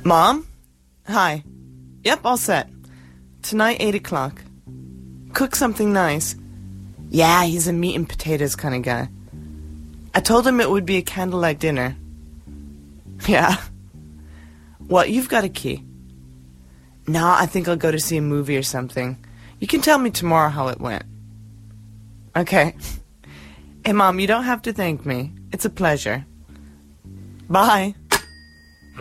Mom? Hi. Yep, all set. Tonight, 8 o'clock. Cook something nice. Yeah, he's a meat and potatoes kind of guy. I told him it would be a candlelight dinner. Yeah. What, you've got a key? No, I think I'll go to see a movie or something. You can tell me tomorrow how it went. Okay. Hey, Mom, you don't have to thank me. It's a pleasure. Bye.